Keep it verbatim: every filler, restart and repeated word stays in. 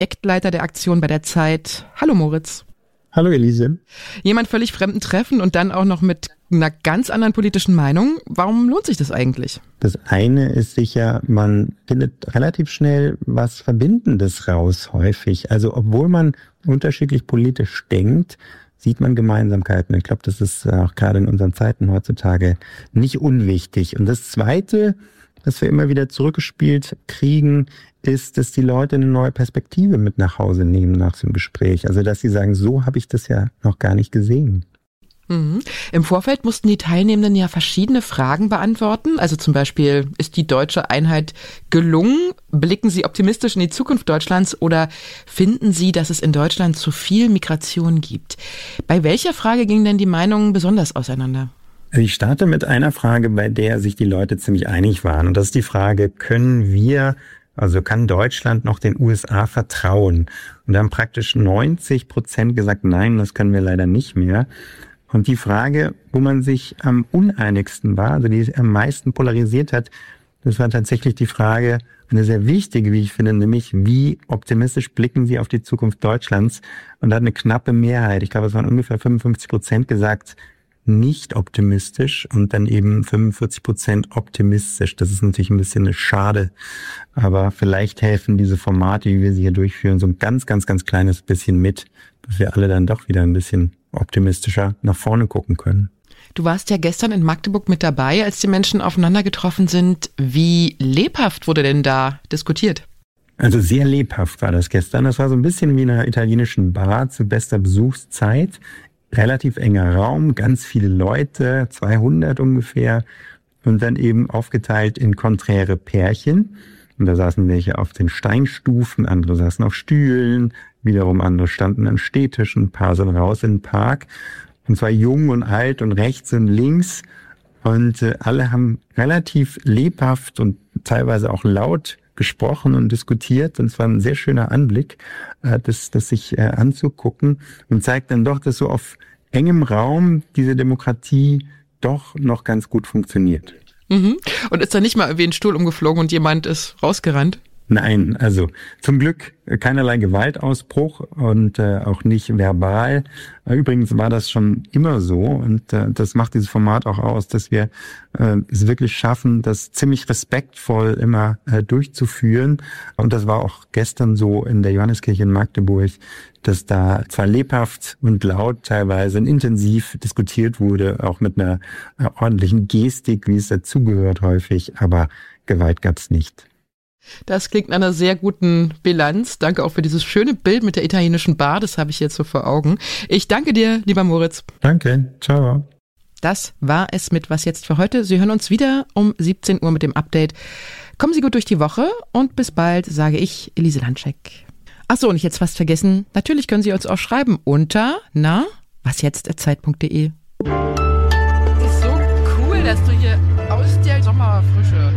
Projektleiter der Aktion bei der Zeit. Hallo Moritz. Hallo Elise. Jemand völlig fremden treffen und dann auch noch mit einer ganz anderen politischen Meinung. Warum lohnt sich das eigentlich? Das eine ist sicher, man findet relativ schnell was Verbindendes raus häufig. Also obwohl man unterschiedlich politisch denkt, sieht man Gemeinsamkeiten. Ich glaube, das ist auch gerade in unseren Zeiten heutzutage nicht unwichtig. Und das Zweite, was wir immer wieder zurückgespielt kriegen, ist, dass die Leute eine neue Perspektive mit nach Hause nehmen nach so einem Gespräch. Also dass sie sagen, so habe ich das ja noch gar nicht gesehen. Mhm. Im Vorfeld mussten die Teilnehmenden ja verschiedene Fragen beantworten. Also zum Beispiel, ist die deutsche Einheit gelungen? Blicken Sie optimistisch in die Zukunft Deutschlands oder finden Sie, dass es in Deutschland zu viel Migration gibt? Bei welcher Frage gingen denn die Meinungen besonders auseinander? Ich starte mit einer Frage, bei der sich die Leute ziemlich einig waren. Und das ist die Frage, können wir, also kann Deutschland noch den U S A vertrauen? Und da haben praktisch neunzig Prozent gesagt, nein, das können wir leider nicht mehr. Und die Frage, wo man sich am uneinigsten war, also die am meisten polarisiert hat, das war tatsächlich die Frage, eine sehr wichtige, wie ich finde, nämlich wie optimistisch blicken Sie auf die Zukunft Deutschlands? Und da hat eine knappe Mehrheit, ich glaube es waren ungefähr fünfundfünfzig Prozent gesagt, nicht optimistisch und dann eben fünfundvierzig Prozent optimistisch. Das ist natürlich ein bisschen schade, aber vielleicht helfen diese Formate, wie wir sie hier durchführen, so ein ganz, ganz, ganz kleines bisschen mit, dass wir alle dann doch wieder ein bisschen optimistischer nach vorne gucken können. Du warst ja gestern in Magdeburg mit dabei, als die Menschen aufeinander getroffen sind. Wie lebhaft wurde denn da diskutiert? Also sehr lebhaft war das gestern. Das war so ein bisschen wie in einer italienischen Bar zu bester Besuchszeit. Relativ enger Raum, ganz viele Leute, zweihundert ungefähr und dann eben aufgeteilt in konträre Pärchen. Und da saßen welche auf den Steinstufen, andere saßen auf Stühlen, wiederum andere standen an Stehtischen, ein paar sind raus in den Park. Und zwar jung und alt und rechts und links. Und äh, alle haben relativ lebhaft und teilweise auch laut gesprochen und diskutiert. Und es war ein sehr schöner Anblick, äh, das, das sich äh, anzugucken und zeigt dann doch, dass so auf engem Raum diese Demokratie doch noch ganz gut funktioniert. Mhm. Und ist da nicht mal irgendwie ein Stuhl umgeflogen und jemand ist rausgerannt? Nein, also zum Glück keinerlei Gewaltausbruch und äh, auch nicht verbal. Übrigens war das schon immer so und äh, das macht dieses Format auch aus, dass wir äh, es wirklich schaffen, das ziemlich respektvoll immer äh, durchzuführen. Und das war auch gestern so in der Johanneskirche in Magdeburg, dass da zwar lebhaft und laut teilweise und intensiv diskutiert wurde, auch mit einer äh, ordentlichen Gestik, wie es dazugehört häufig, aber Gewalt gab's nicht. Das klingt nach einer sehr guten Bilanz. Danke auch für dieses schöne Bild mit der italienischen Bar. Das habe ich jetzt so vor Augen. Ich danke dir, lieber Moritz. Danke. Ciao. Das war es mit Was jetzt für heute. Sie hören uns wieder um siebzehn Uhr mit dem Update. Kommen Sie gut durch die Woche und bis bald, sage ich, Elise Landscheck. Ach so, und ich jetzt fast vergessen. Natürlich können Sie uns auch schreiben unter, na, wasjetzt at zeit punkt de. Ist so cool, dass du hier aus der Sommerfrische